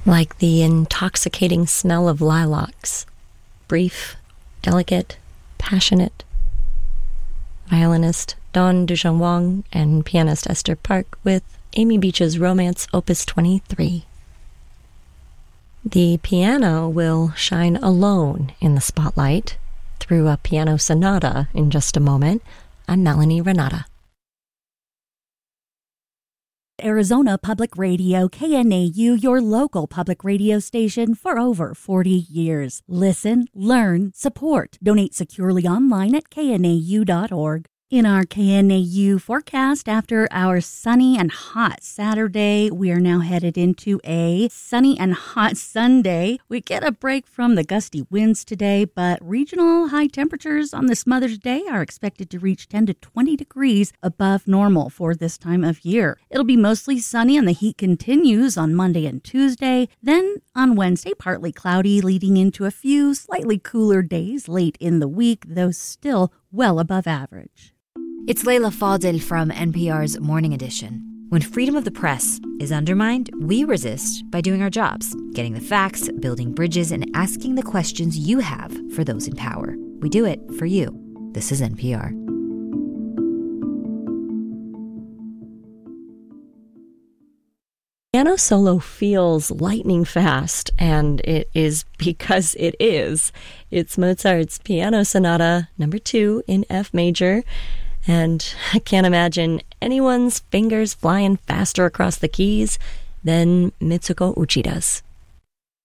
like the intoxicating smell of lilacs. Brief, delicate, passionate. Violinist Dawn Dujan Wong and pianist Esther Park with Amy Beach's Romance Opus 23. The piano will shine alone in the spotlight through a piano sonata in just a moment. I'm Melanie Renata. Arizona Public Radio, KNAU, your local public radio station for over 40 years. Listen, learn, support. Donate securely online at knau.org. In our KNAU forecast, after our sunny and hot Saturday, we are now headed into a sunny and hot Sunday. We get a break from the gusty winds today, but regional high temperatures on this Mother's Day are expected to reach 10 to 20 degrees above normal for this time of year. It'll be mostly sunny and the heat continues on Monday and Tuesday. Then on Wednesday, partly cloudy, leading into a few slightly cooler days late in the week, though still well above average. It's Leila Fadel from NPR's Morning Edition. When freedom of the press is undermined, we resist by doing our jobs, getting the facts, building bridges, and asking the questions you have for those in power. We do it for you. This is NPR. Piano solo feels lightning fast, and it is because it is. It's Mozart's Piano Sonata No. 2 in F major. And I can't imagine anyone's fingers flying faster across the keys than Mitsuko Uchida's.